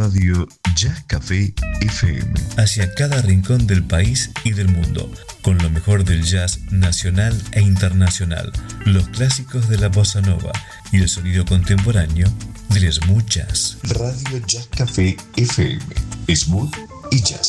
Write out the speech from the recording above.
Radio Jazz Café FM. Hacia cada rincón del país y del mundo, con lo mejor del jazz nacional e internacional, los clásicos de la bossa nova y el sonido contemporáneo del smooth jazz. Radio Jazz Café FM. Smooth y jazz.